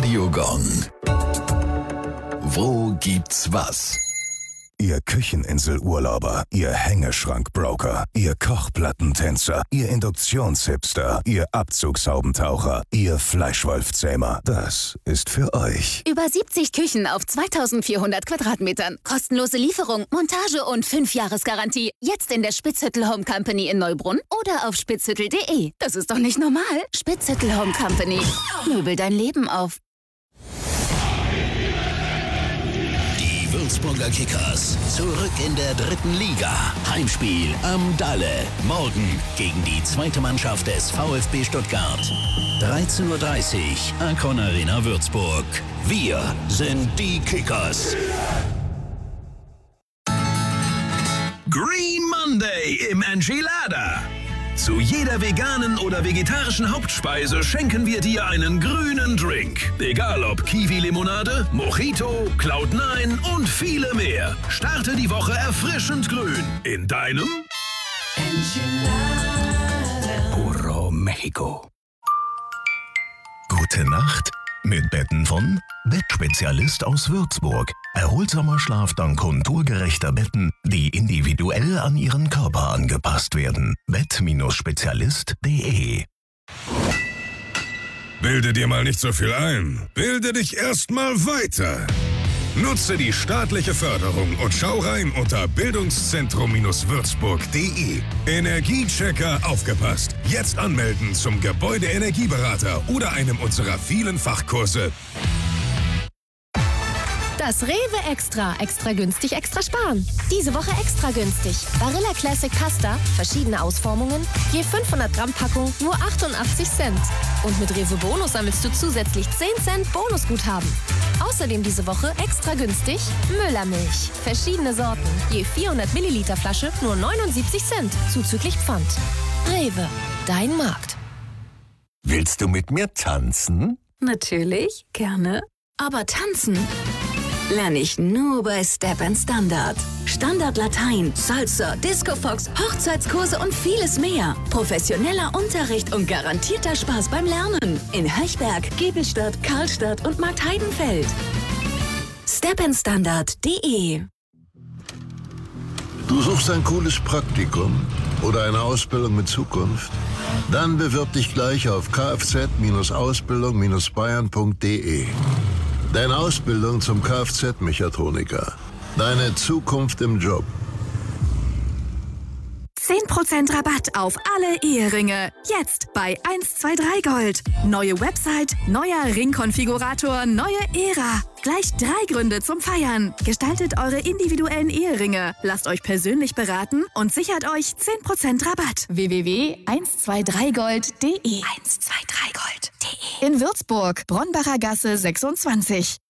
Radio Gong. Wo gibt's was? Ihr Kücheninselurlauber, Ihr Hängeschrankbroker, Ihr Kochplattentänzer, Ihr Induktionshipster, Ihr Abzugshaubentaucher, Ihr Fleischwolfzähmer. Das ist für euch. Über 70 Küchen auf 2400 Quadratmetern. Kostenlose Lieferung, Montage und 5-Jahres-Garantie. Jetzt in der Spitzhüttel Home Company in Neubrunn oder auf spitzhüttel.de. Das ist doch nicht normal. Spitzhüttel Home Company. Möbel dein Leben auf. Würzburger Kickers zurück in der 3. Liga. Heimspiel am Dalle. Morgen gegen die 2. Mannschaft des VfB Stuttgart. 13:30 Uhr, Akron Arena Würzburg. Wir sind die Kickers. Green Monday im Enchilada. Zu jeder veganen oder vegetarischen Hauptspeise schenken wir dir einen grünen Drink. Egal ob Kiwi-Limonade, Mojito, Cloud9 und viele mehr. Starte die Woche erfrischend grün in deinem Enchilada. Puro Mexico. Gute Nacht mit Betten von Bettspezialist aus Würzburg. Erholsamer Schlaf dank konturgerechter Betten, die individuell an Ihren Körper angepasst werden. Bett-spezialist.de. Bilde dir mal nicht so viel ein. Bilde dich erst mal weiter. Nutze die staatliche Förderung und schau rein unter bildungszentrum-würzburg.de. Energiechecker aufgepasst. Jetzt anmelden zum Gebäudeenergieberater oder einem unserer vielen Fachkurse. Das Rewe Extra. Extra günstig, extra sparen. Diese Woche extra günstig. Barilla Classic Pasta, verschiedene Ausformungen, je 500 Gramm Packung, nur 88 Cent. Und mit Rewe Bonus sammelst du zusätzlich 10 Cent Bonusguthaben. Außerdem diese Woche extra günstig Müllermilch. Verschiedene Sorten, je 400 Milliliter Flasche, nur 79 Cent, zuzüglich Pfand. Rewe, dein Markt. Willst du mit mir tanzen? Natürlich, gerne. Aber tanzen lerne ich nur bei Step & Standard. Standard Latein, Salsa, Disco Fox, Hochzeitskurse und vieles mehr. Professioneller Unterricht und garantierter Spaß beim Lernen. In Höchberg, Giebelstadt, Karlstadt und Marktheidenfeld. stepandstandard.de. Du suchst ein cooles Praktikum oder eine Ausbildung mit Zukunft? Dann bewirb dich gleich auf kfz-ausbildung-bayern.de. Deine Ausbildung zum Kfz-Mechatroniker. Deine Zukunft im Job. 10% Rabatt auf alle Eheringe. Jetzt bei 123 Gold. Neue Website, neuer Ringkonfigurator, neue Ära. Gleich 3 Gründe zum Feiern. Gestaltet eure individuellen Eheringe. Lasst euch persönlich beraten und sichert euch 10% Rabatt. www.123gold.de 123gold.de. In Würzburg, Bronnbacher Gasse 26.